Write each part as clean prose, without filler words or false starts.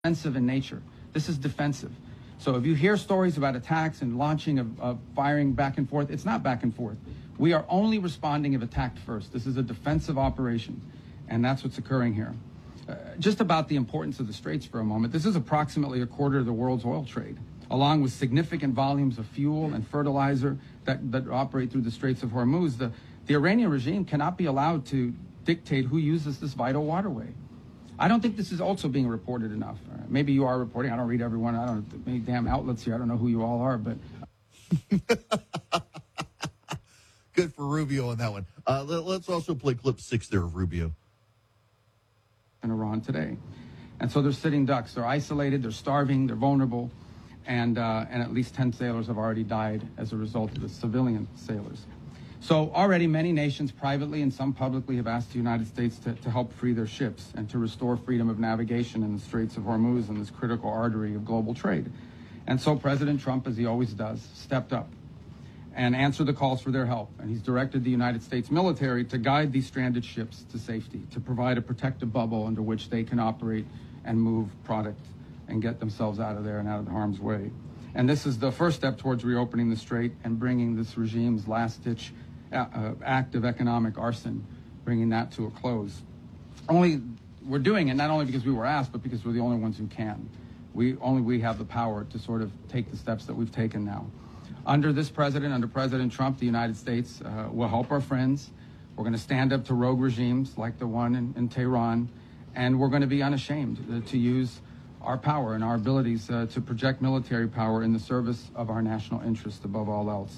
defensive in nature. This is defensive. So if you hear stories about attacks and launching of firing back and forth, it's not back and forth. We are only responding if attacked first. This is a defensive operation, and that's what's occurring here. Just about the importance of the Straits for a moment. This is approximately a quarter of the world's oil trade, along with significant volumes of fuel and fertilizer that operate through the Straits of Hormuz. The Iranian regime cannot be allowed to dictate who uses this vital waterway. I don't think this is also being reported enough. Maybe you are reporting. I don't read everyone. I don't know many damn outlets here. I don't know who you all are, but good for Rubio on that one. Let's also play clip 6 there of Rubio. In Iran today. And so they're sitting ducks. They're isolated, they're starving, they're vulnerable, and at least 10 sailors have already died as a result of the civilian sailors. So already many nations privately and some publicly have asked the United States to help free their ships and to restore freedom of navigation in the Straits of Hormuz and this critical artery of global trade. And so President Trump, as he always does, stepped up and answered the calls for their help. And he's directed the United States military to guide these stranded ships to safety, to provide a protective bubble under which they can operate and move product and get themselves out of there and out of harm's way. And this is the first step towards reopening the strait and bringing this regime's last-ditch act of economic arson, bringing that to a close. We're doing it not only because we were asked, but because we're the only ones who can. We have the power to sort of take the steps that we've taken now. Under this president, under President Trump, the United States will help our friends. We're going to stand up to rogue regimes like the one in Tehran, and we're going to be unashamed to use our power and our abilities to project military power in the service of our national interest above all else.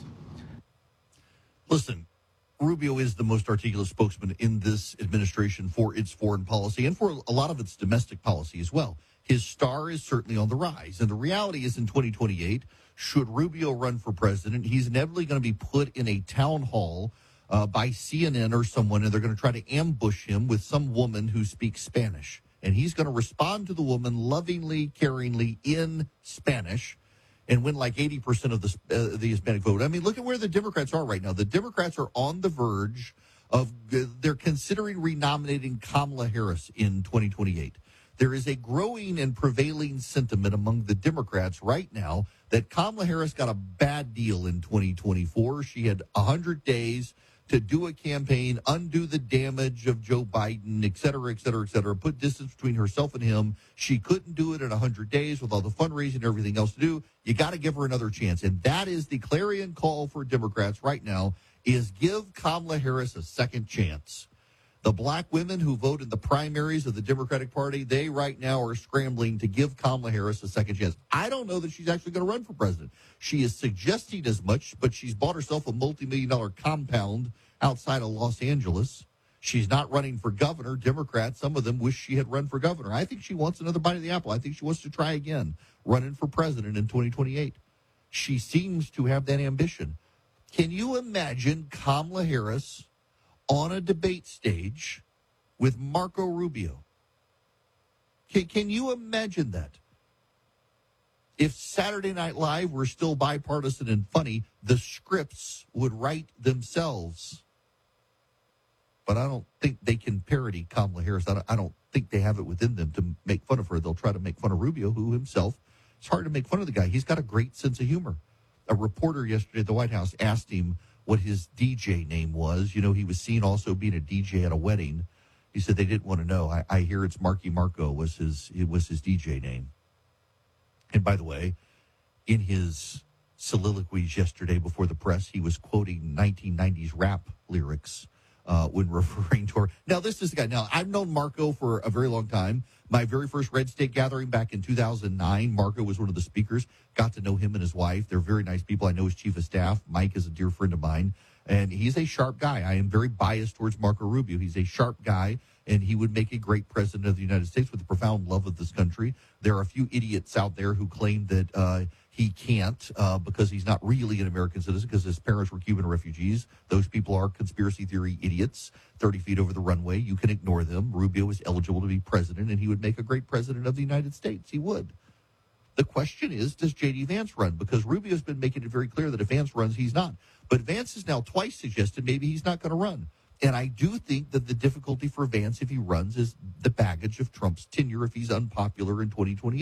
Listen, Rubio is the most articulate spokesman in this administration for its foreign policy and for a lot of its domestic policy as well. His star is certainly on the rise. And the reality is in 2028, should Rubio run for president, he's inevitably going to be put in a town hall by CNN or someone, and they're going to try to ambush him with some woman who speaks Spanish. And he's going to respond to the woman lovingly, caringly in Spanish and win like 80% of the Hispanic vote. I mean, look at where the Democrats are right now. The Democrats are on the verge of, they're considering renominating Kamala Harris in 2028. There is a growing and prevailing sentiment among the Democrats right now that Kamala Harris got a bad deal in 2024. She had 100 days to do a campaign, undo the damage of Joe Biden, et cetera, et cetera, et cetera, put distance between herself and him. She couldn't do it in 100 days with all the fundraising and everything else to do. You got to give her another chance. And that is the clarion call for Democrats right now, is give Kamala Harris a second chance. The black women who vote in the primaries of the Democratic Party, they right now are scrambling to give Kamala Harris a second chance. I don't know that she's actually going to run for president. She is suggesting as much, but she's bought herself a multi-million-dollar compound outside of Los Angeles. She's not running for governor. Democrats, some of them wish she had run for governor. I think she wants another bite of the apple. I think she wants to try again, running for president in 2028. She seems to have that ambition. Can you imagine Kamala Harris on a debate stage with Marco Rubio? Can you imagine that? If Saturday Night Live were still bipartisan and funny, the scripts would write themselves. But I don't think they can parody Kamala Harris. I don't think they have it within them to make fun of her. They'll try to make fun of Rubio, who himself, it's hard to make fun of the guy. He's got a great sense of humor. A reporter yesterday at the White House asked him what his DJ name was. You know, he was seen also being a DJ at a wedding. He said they didn't want to know. I hear it's Marky Marco was his DJ name. And by the way, in his soliloquies yesterday before the press, he was quoting 1990s rap lyrics when referring to her. Now, this is the guy. Now, I've known Marco for a very long time. My very first Red State gathering back in 2009, Marco was one of the speakers. Got to know him and his wife. They're very nice people. I know his chief of staff. Mike is a dear friend of mine, and he's a sharp guy. I am very biased towards Marco Rubio. He's a sharp guy, and he would make a great president of the United States with a profound love of this country. There are a few idiots out there who claim that he can't because he's not really an American citizen because his parents were Cuban refugees. Those people are conspiracy theory idiots, 30 feet over the runway. You can ignore them. Rubio is eligible to be president, and he would make a great president of the United States. He would. The question is, does J.D. Vance run? Because Rubio's been making it very clear that if Vance runs, he's not. But Vance has now twice suggested maybe he's not going to run. And I do think that the difficulty for Vance, if he runs, is the baggage of Trump's tenure if he's unpopular in 2028.